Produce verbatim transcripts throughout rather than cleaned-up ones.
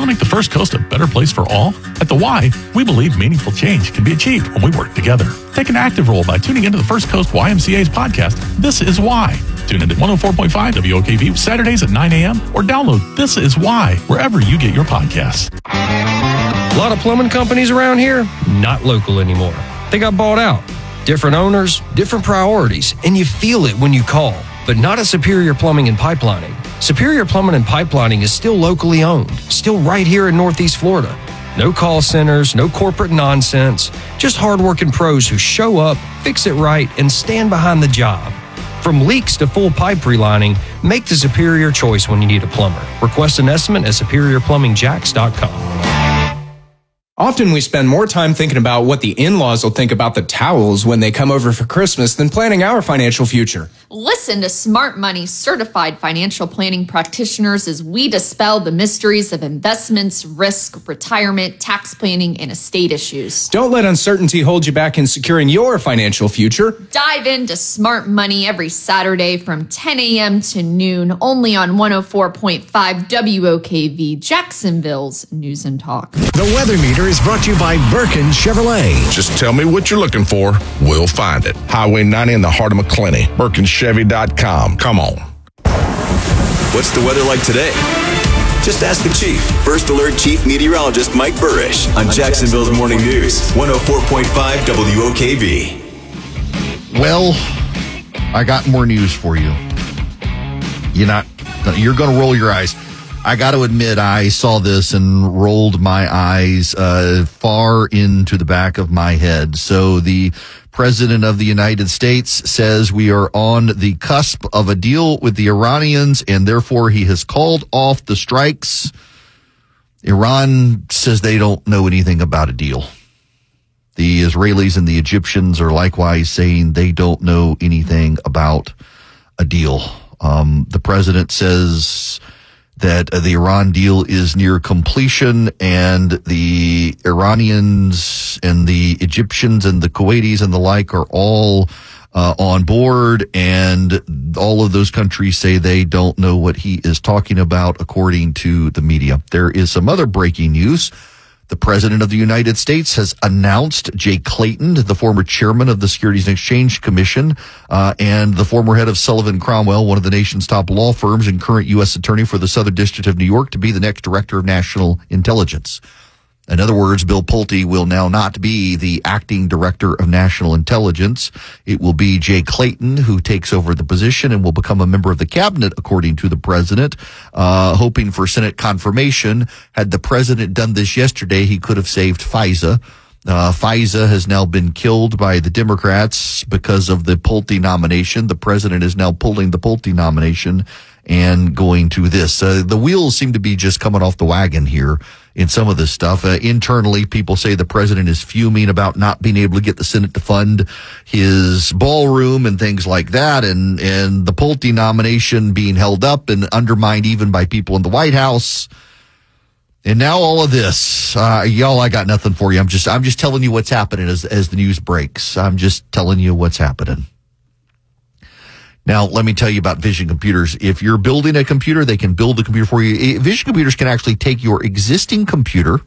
want to make the First Coast a better place for all? At the Y, we believe meaningful change can be achieved when we work together. Take an active role by tuning into the First Coast Y M C A's podcast, This Is Why. Tune in at one oh four point five W O K V Saturdays at nine a.m. or download This Is Why wherever you get your podcasts. A lot of plumbing companies around here, not local anymore. They got bought out. Different owners, different priorities, and you feel it when you call. But not at Superior Plumbing and Pipelining. Superior Plumbing and Pipelining is still locally owned, still right here in Northeast Florida. No call centers, no corporate nonsense, just hardworking pros who show up, fix it right, and stand behind the job. From leaks to full pipe relining, make the superior choice when you need a plumber. Request an estimate at superior plumbing jacks dot com. Often we spend more time thinking about what the in-laws will think about the towels when they come over for Christmas than planning our financial future. Listen to Smart Money certified financial planning practitioners as we dispel the mysteries of investments, risk, retirement, tax planning, and estate issues. Don't let uncertainty hold you back in securing your financial future. Dive into Smart Money every Saturday from ten a.m. to noon, only on one oh four point five W O K V, Jacksonville's News and Talk. The weather meter is brought to you by Birkin Chevrolet. Just tell me what you're looking for. We'll find it. Highway ninety in the heart of McClenny. Birkin Chevy dot com. Come on. What's the weather like today? Just ask the Chief. First Alert Chief Meteorologist Mike Burrish on Jacksonville's Morning News. one oh four point five W O K V. Well, I got more news for you. You're not, you're going to roll your eyes. I got to admit, I saw this and rolled my eyes uh, far into the back of my head. So the President of the United States says we are on the cusp of a deal with the Iranians, and therefore he has called off the strikes. Iran says they don't know anything about a deal. The Israelis and the Egyptians are likewise saying they don't know anything about a deal. Um, the president says that uh, the Iran deal is near completion, and the Iranians and the Egyptians and the Kuwaitis and the like are all uh, on board, and all of those countries say they don't know what he is talking about, according to the media. There is some other breaking news. The President of the United States has announced Jay Clayton, the former chairman of the Securities and Exchange Commission, uh, and the former head of Sullivan Cromwell, one of the nation's top law firms and current U S attorney for the Southern District of New York, to be the next director of national intelligence. In other words, Bill Pulte will now not be the acting director of national intelligence. It will be Jay Clayton who takes over the position and will become a member of the cabinet, according to the president, uh, hoping for Senate confirmation. Had the president done this yesterday, he could have saved FISA. Uh, FISA has now been killed by the Democrats because of the Pulte nomination. The president is now pulling the Pulte nomination and going to this. Uh, the wheels seem to be just coming off the wagon here in some of this stuff. Uh, internally, people say the president is fuming about not being able to get the Senate to fund his ballroom and things like that, and, and the Pulte nomination being held up and undermined even by people in the White House. And now all of this, uh, y'all, I got nothing for you. I'm just, I'm just telling you what's happening as, as the news breaks. I'm just telling you what's happening. Now, let me tell you about Vision Computers. If you're building a computer, they can build the computer for you. Vision Computers can actually take your existing computer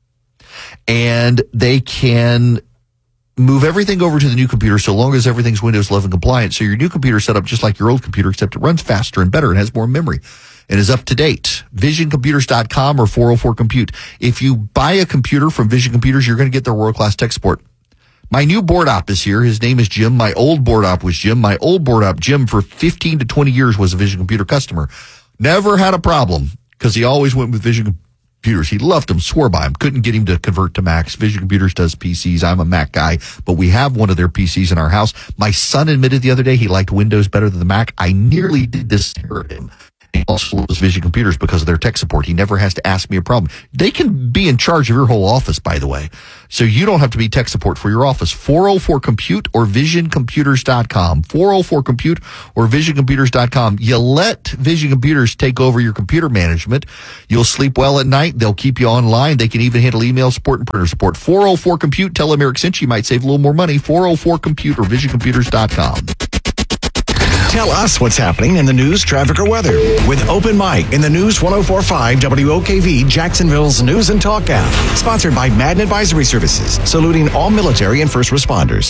and they can move everything over to the new computer so long as everything's Windows eleven compliant. So your new computer is set up just like your old computer, except it runs faster and better and has more memory and is up to date. vision computers dot com or four oh four compute. If you buy a computer from Vision Computers, you're going to get their world-class tech support. My new board op is here. His name is Jim. My old board op was Jim. My old board op, Jim, for fifteen to twenty years was a Vision Computer customer. Never had a problem because he always went with Vision Computers. He loved them, swore by them, couldn't get him to convert to Macs. Vision Computers does P Cs. I'm a Mac guy, but we have one of their P Cs in our house. My son admitted the other day he liked Windows better than the Mac. I nearly did this to him. He also loves Vision Computers because of their tech support. He never has to ask me a problem. They can be in charge of your whole office, by the way. So you don't have to be tech support for your office. four oh four compute or vision computers dot com. four oh four compute or vision computers dot com. You let Vision Computers take over your computer management. You'll sleep well at night. They'll keep you online. They can even handle email support and printer support. four oh four compute. Tell them Eric sent you. You might save a little more money. four oh four compute or vision computers dot com. Tell us what's happening in the news, traffic, or weather with Open Mic in the News one oh four point five W O K V, Jacksonville's News and Talk app. Sponsored by Madden Advisory Services, saluting all military and first responders.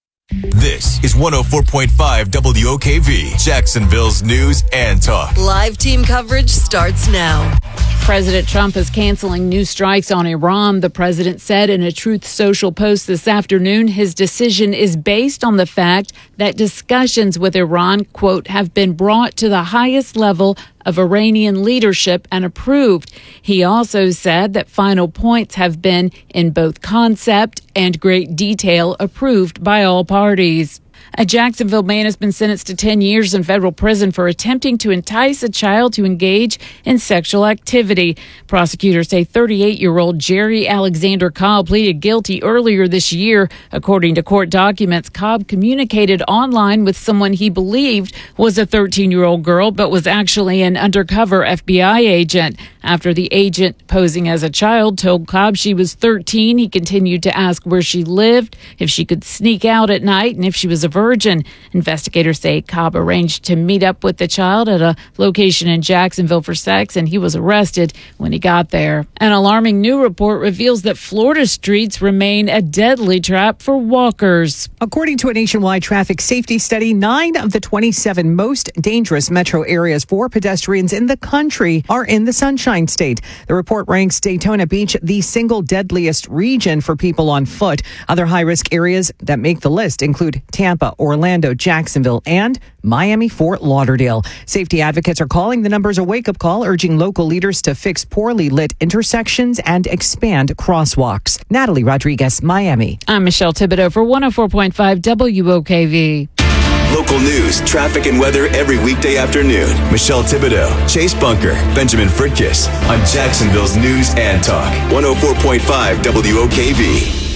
This is one oh four point five W O K V, Jacksonville's News and Talk. Live team coverage starts now. President Trump is canceling new strikes on Iran. The president said in a Truth Social post this afternoon his decision is based on the fact that discussions with Iran, quote, have been brought to the highest level of Iranian leadership and approved. He also said that final points have been in both concept and great detail approved by all parties. A Jacksonville man has been sentenced to ten years in federal prison for attempting to entice a child to engage in sexual activity. Prosecutors say thirty-eight-year-old Jerry Alexander Cobb pleaded guilty earlier this year. According to court documents, Cobb communicated online with someone he believed was a thirteen-year-old girl, but was actually an undercover F B I agent. After the agent, posing as a child, told Cobb she was thirteen, he continued to ask where she lived, if she could sneak out at night, and if she was a virgin. Investigators say Cobb arranged to meet up with the child at a location in Jacksonville for sex, and he was arrested when he got there. An alarming new report reveals that Florida streets remain a deadly trap for walkers. According to a nationwide traffic safety study, nine of the twenty-seven most dangerous metro areas for pedestrians in the country are in the Sunshine State. The report ranks Daytona Beach the single deadliest region for people on foot. Other high-risk areas that make the list include Tampa, Orlando, Jacksonville, and Miami, Fort Lauderdale. Safety advocates are calling the numbers a wake-up call, urging local leaders to fix poorly lit intersections and expand crosswalks. Natalie Rodriguez, Miami. I'm Michelle Thibodeau for one oh four point five W O K V. Local news, traffic, and weather every weekday afternoon. Michelle Thibodeau, Chase Bunker, Benjamin Fritkiss on Jacksonville's News and Talk. one oh four point five W O K V.